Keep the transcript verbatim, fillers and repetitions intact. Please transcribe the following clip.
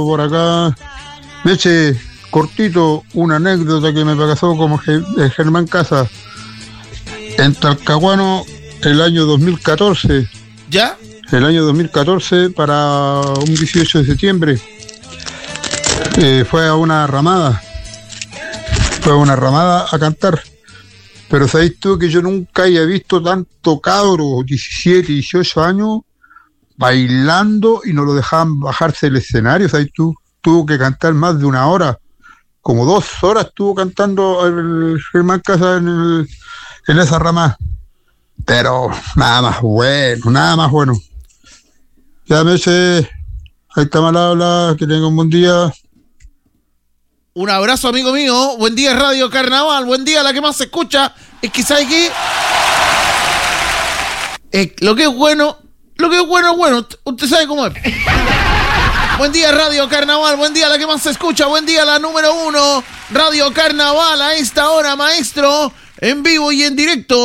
por acá. Me eche cortito una anécdota que me pasó como Germán Casas. En Talcahuano, el año dos mil catorce. ¿Ya? El año dos mil catorce, para un dieciocho de septiembre. Eh, fue a una ramada. Fue a una ramada a cantar. Pero sabéis tú que yo nunca había visto tanto cabro, diecisiete, dieciocho años, bailando y no lo dejaban bajarse del escenario. ¿Sabes tú? Tuvo que cantar más de una hora, como dos horas estuvo cantando el Germán Casas en, el, en esa rama. Pero nada más bueno, nada más bueno. Ya me sé, ahí está mal habla, que tenga un buen día. Un abrazo, amigo mío. Buen día, Radio Carnaval. Buen día, la que más se escucha. Es que, ¿sabe qué? Eh, lo que es bueno, lo que es bueno es bueno. Usted sabe cómo es. Buen día, Radio Carnaval. Buen día, la que más se escucha. Buen día, la número uno. Radio Carnaval a esta hora, maestro. En vivo y en directo.